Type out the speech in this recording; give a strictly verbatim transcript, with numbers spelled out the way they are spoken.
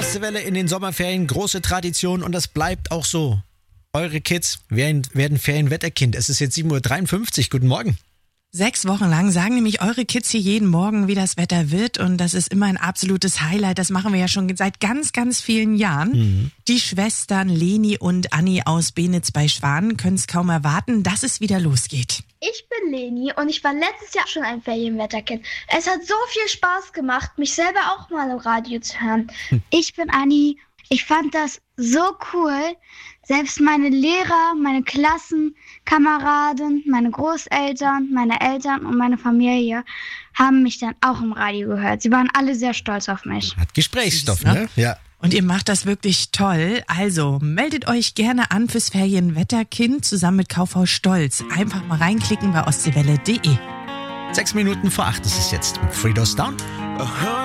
Ostseewelle in den Sommerferien, große Tradition und das bleibt auch so. Eure Kids werden, werden Ferienwetterkind. Es ist jetzt sieben Uhr dreiundfünfzig. Guten Morgen. Sechs Wochen lang sagen nämlich eure Kids hier jeden Morgen, wie das Wetter wird, und das ist immer ein absolutes Highlight. Das machen wir ja schon seit ganz, ganz vielen Jahren. Mhm. Die Schwestern Leni und Anni aus Benitz bei Schwanen können es kaum erwarten, dass es wieder losgeht. Ich bin Leni und ich war letztes Jahr schon ein Ferienwetterkind. Es hat so viel Spaß gemacht, mich selber auch mal im Radio zu hören. Hm. Ich bin Anni. Ich fand das so cool. Selbst meine Lehrer, meine Klassenkameraden, meine Großeltern, meine Eltern und meine Familie haben mich dann auch im Radio gehört. Sie waren alle sehr stolz auf mich. Hat Gesprächsstoff, ne? Ja. Und ihr macht das wirklich toll. Also meldet euch gerne an fürs Ferienwetterkind zusammen mit Kaufhaus Stolz. Einfach mal reinklicken bei ostseewelle punkt de. Sechs Minuten vor acht ist es jetzt. Fridos Down.